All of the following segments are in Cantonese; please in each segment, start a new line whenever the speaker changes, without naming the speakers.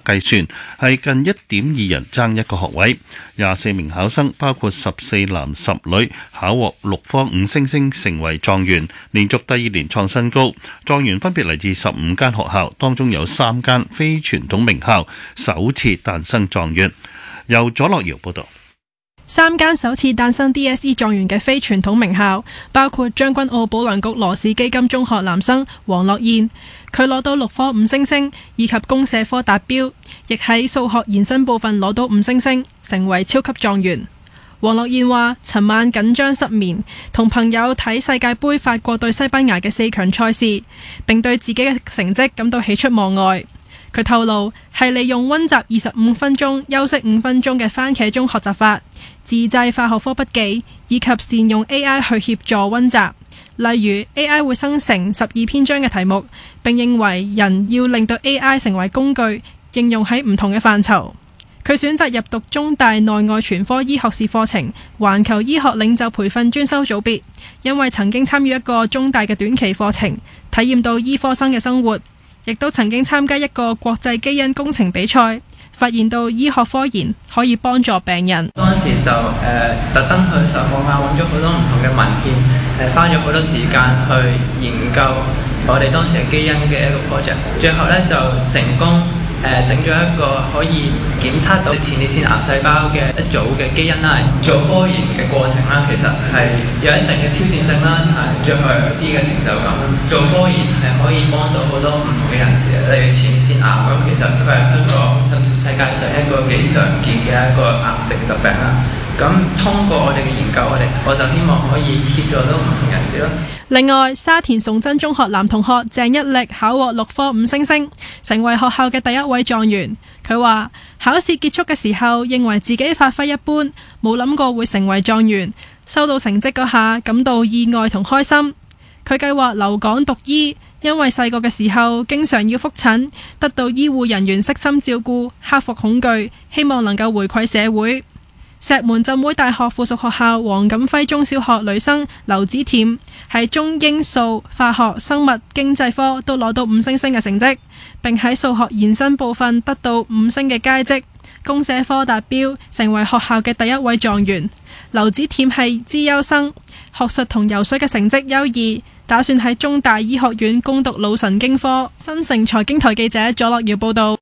計算，係近1.2人爭一個學位。24名考生包括14男10女，考獲6科5星星，成為狀元，連續第2年創新高。狀元分別嚟自15間學校，當中有3間非傳統名校，首次誕生狀元。由左樂瑤報道。
3間首次誕生 DSE 狀元嘅非傳統名校，包括將軍澳保良局羅氏基金中學男生黃樂燕，佢攞到6科5星星，以及公社科達標，亦喺數學延伸部分攞到5星星，成為超級狀元。黃樂燕話：尋晚緊張失眠，同朋友睇世界盃法國對西班牙嘅4強賽事，並對自己嘅成績感到喜出望外。佢透露係利用溫習25分鐘、休息5分鐘嘅番茄鐘學習法，自製化學科筆記，以及善用 AI 去協助溫習。例如 AI 會生成12篇章嘅題目，並認為人要令到 AI 成為工具，應用喺唔同嘅範疇。佢選擇入讀中大內外全科醫學士課程、環球醫學領袖培訓專修組別，因為曾經參與一個中大嘅短期課程，體驗到醫科生嘅生活。亦都曾經參加一個國際基因工程比賽，發現到醫學科研可以幫助病人。
當時就特登去上網揾咗好多唔同嘅文獻，花咗好多時間去研究我哋當時嘅基因嘅一個 project， 最後呢，就成功整咗一個可以檢測到前列腺癌細胞嘅一組嘅基因啦。做科研嘅過程啦，其實係有一定嘅挑戰性啦，最後有一啲嘅成就感。做科研係可以幫到好多唔同嘅人士，例如前列腺癌咁，其實佢係香港甚至世界上一個幾常見嘅一個癌症疾病啦。咁通過我哋嘅研究，我就希望可以協助到唔同人士啦。
另外，沙田崇真中學男同學鄭一力考獲6科5星星，成為學校嘅第1位狀元。佢話考試結束嘅時候，認為自己發揮一般，冇諗過會成為狀元。收到成績嗰下，感到意外同開心。佢計劃留港讀醫，因為細個嘅時候經常要覆診，得到醫護人員悉心照顧，克服恐懼，希望能夠回饋社會。石門浸會大學附屬學校黃錦輝中小學女生劉子恬喺中英數、化學、生物、經濟科都攞到5星星嘅成績，並喺數學延伸部分得到5星嘅佳績，公社科達標，成為學校嘅第1位狀元。劉子恬係資優生，學術同游水嘅成績優異，打算喺中大醫學院攻讀腦神經科。新城財經台記者左樂瑤報道。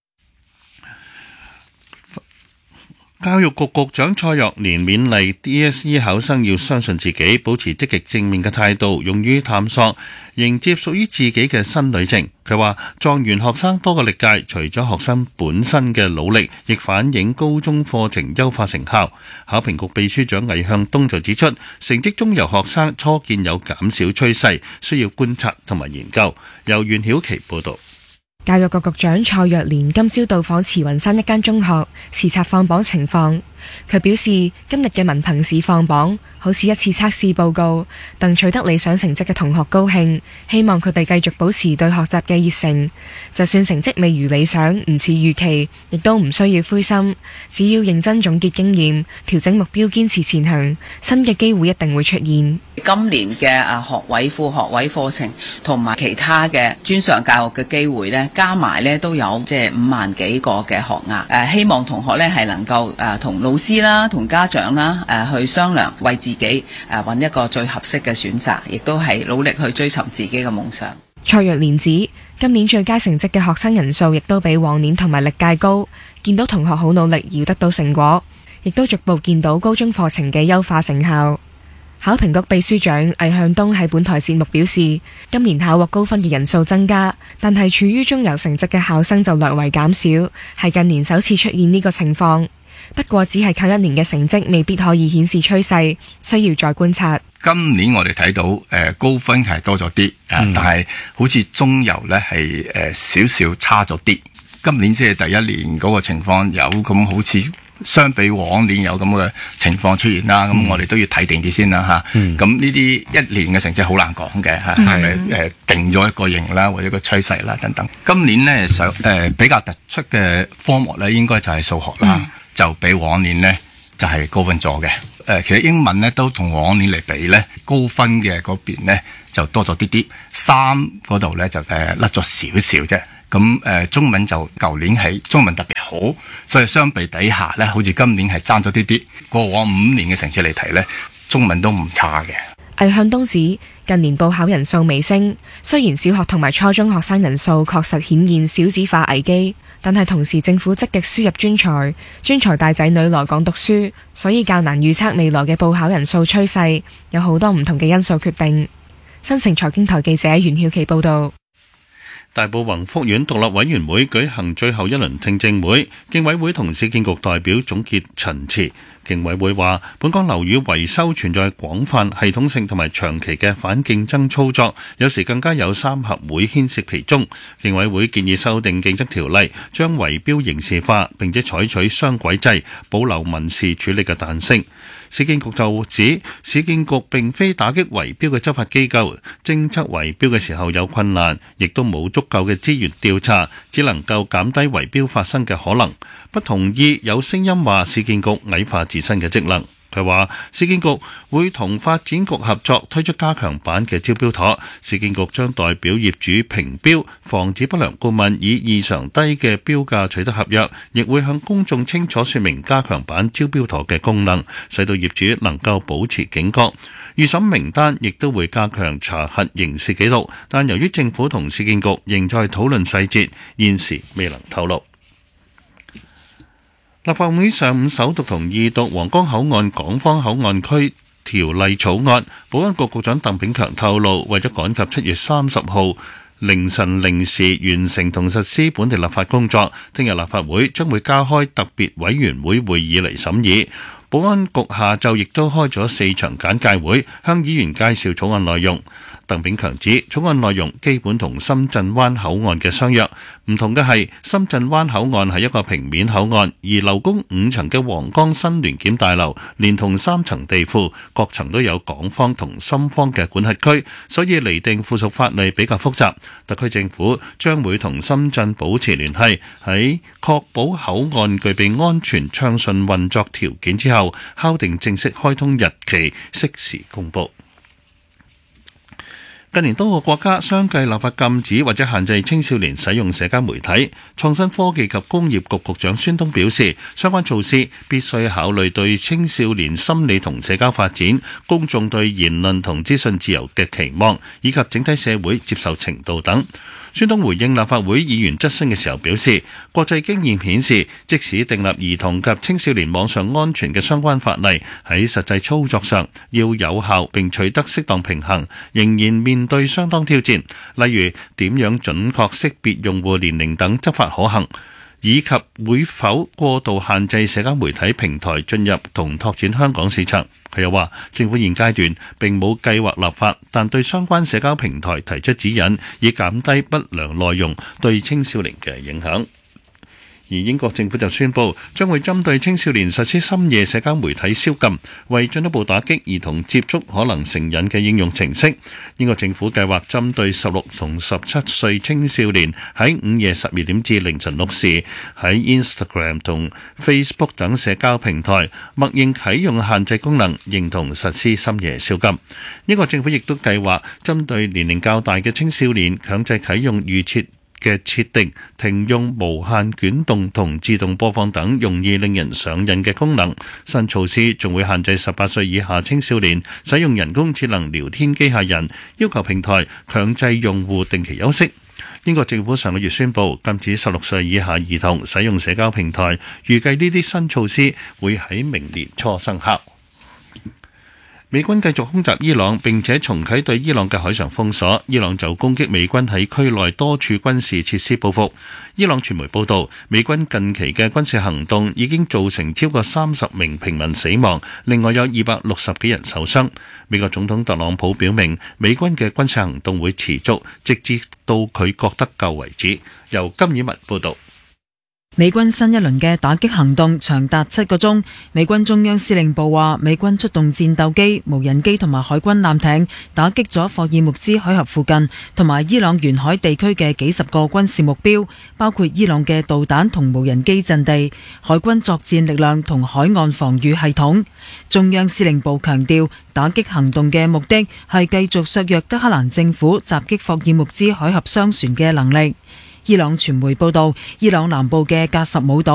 教育局局長蔡若蓮勉勵 DSE 考生要相信自己，保持積極正面嘅態度，勇於探索，迎接屬於自己嘅新旅程。佢話狀元學生多個歷屆，除咗學生本身嘅努力，亦反映高中課程優化成效。考評局秘書長魏向東就指出，成績中游學生初見有減少趨勢，需要觀察同埋研究。由袁曉琪報道。
教育局局長蔡若蓮今朝到訪慈雲山一間中學，視察放榜情況。佢表示，今日嘅文憑試放榜好似一次測試報告，戥取得理想成績嘅同學高興，希望佢哋繼續保持對學習嘅熱誠。就算成績未如理想，唔似預期，亦都唔需要灰心，只要認真總結經驗，調整目標，堅持前行，新嘅機會一定會出現。
今年嘅學位、副學位課程同埋其他嘅專上教育嘅機會呢，加埋呢都有5萬幾個嘅學額。希望同學呢係能夠同老師啦、同家長啦去商量，為自己揾一個最合適嘅選擇，亦都係努力去追尋自己嘅夢想。
蔡若蓮指，今年最佳成績嘅學生人數亦都比往年同埋歷屆高，見到同學好努力要得到成果，亦都逐步見到高中課程嘅優化成效。考評局秘書長魏向東喺本台節目表示，今年考獲高分嘅人數增加，但係處於中游成績嘅考生就略為減少，係近年首次出現呢個情況。不過只係靠1年嘅成績未必可以顯示趨勢，需要再觀察。
今年我哋睇到高分係多咗啲，但係好似中游呢係少少差咗啲。今年即係第一年嗰個情況有咁好似相比往年有咁嘅情況出現啦，咁我哋都要睇定啲先啦嚇。咁呢啲1年嘅成績好難講嘅嚇，係咪定咗一個型啦，或者一個趨勢啦等等。今年呢比較突出嘅科目呢，應該就係數學啦，就比往年呢就係高分咗嘅。其實英文呢都同往年嚟比呢，高分嘅嗰邊呢就多咗啲啲，3嗰度呢就甩咗少少啫。咁中文就舊年喺中文特別好，所以相比底下呢，好似今年係爭咗啲啲。過往5年嘅成績嚟睇呢，中文都唔差嘅。
魏向東指近年報考人數微升，雖然小學同埋初中學生人數確實顯現少子化危機，但係同時政府積極輸入專才帶仔女來港讀書，所以較難預測未來嘅報考人數趨勢，有好多唔同嘅因素決定。新城財經台記者袁曉琪報道。
大埔宏福苑獨立委員會舉行最後一輪聽證會，競委會同市建局代表總結陳詞。競委會話，本港樓宇維修存在廣泛、系統性同埋長期嘅反競爭操作，有時更加有三合會牽涉其中。競委會建議修訂競爭條例，將圍標刑事化，並且採取雙軌制，保留民事處理嘅彈性。市建局就指，市建局並非打擊圍標嘅執法機構，偵測圍標嘅時候有困難，亦都冇足夠嘅資源調查，只能夠減低圍標發生嘅可能。不同意有聲音話市建局矮化自身嘅職能。佢話市建局會同發展局合作推出加強版嘅招標妥，市建局將代表業主評標，防止不良顧問以異常低嘅標價取得合約，亦會向公眾清楚說明加強版招標妥嘅功能，使到業主能夠保持警覺。預審名單亦都會加強查核刑事記錄，但由於政府同市建局仍在討論細節，現時未能透露。立法會上午首讀同二讀皇崗口岸港方口岸區條例草案，保安局局長鄧炳強透露，為咗趕及7月30號凌晨零時完成同實施本地立法工作，聽日立法會將會加開特別委員會會議嚟審議。保安局下晝亦都開咗4場簡介會，向議員介紹草案內容。鄧炳強指草案內容基本同深圳灣口岸嘅相若，唔同嘅係深圳灣口岸係一個平面口岸，而樓高5層嘅皇崗新聯檢大樓連同3層地庫，各層都有港方同深方嘅管轄區，所以釐定附屬法例比較複雜。特區政府將會同深圳保持聯繫，喺確保口岸具備安全暢順運作條件之後，敲定正式開通日期，適時公佈。近年多個國家相繼立法禁止或者限制青少年使用社交媒體。創新科技及工業局局長孫東表示，相關措施必須考慮對青少年心理同社交發展、公眾對言論同資訊自由嘅期望，以及整體社會接受程度等。孫東回應立法會議員質詢嘅時候表示，國際經驗顯示，即使訂立兒童及青少年網上安全嘅相關法例，喺實際操作上要有效並取得適當平衡，仍然面對相當挑戰，例如點樣準確識別用戶年齡等執法可行，以及會否過度限制社交媒體平台進入同拓展香港市場。佢又話，政府現階段並冇計劃立法，但對相關社交平台提出指引，以減低不良內容對青少年嘅影響。而英國政府就宣布，將會針對青少年實施深夜社交媒體宵禁，為進一步打擊兒童接觸可能成癮嘅應用程式。英國政府計劃針對16同17歲青少年喺午夜12點至凌晨6時喺 Instagram 同 Facebook 等社交平台默認啟用限制功能，認同實施深夜宵禁。英國政府亦都計劃針對年齡較大嘅青少年強制啟用預設嘅設定，停用無限捲動同自動播放等容易令人上癮嘅功能。新措施仲會限制18歲以下青少年使用人工智能聊天機械人，要求平台強制用戶定期休息。英國政府上個月宣布禁止16歲以下兒童使用社交平台，預計呢啲新措施會喺明年初生效。美軍繼續空襲伊朗，並且重啟對伊朗嘅海上封鎖。伊朗就攻擊美軍喺區內多處軍事設施報復。伊朗傳媒報道，美軍近期嘅軍事行動已經造成超過30名平民死亡，另外有260幾人受傷。美國總統特朗普表明，美軍嘅軍事行動會持續，直至到佢覺得夠為止。由金以文報道。
美軍新一輪嘅打擊行動長達7個鐘。美軍中央司令部話，美軍出動戰鬥機、無人機同埋海軍艦艇，打擊咗霍爾木茲海峽附近同埋伊朗沿海地區嘅幾十個軍事目標，包括伊朗嘅導彈同無人機陣地、海軍作戰力量同海岸防禦系統。中央司令部強調，打擊行動嘅目的係繼續削弱德黑蘭政府襲擊霍爾木茲海峽商船嘅能力。伊朗傳媒報道，伊朗南部嘅格什姆島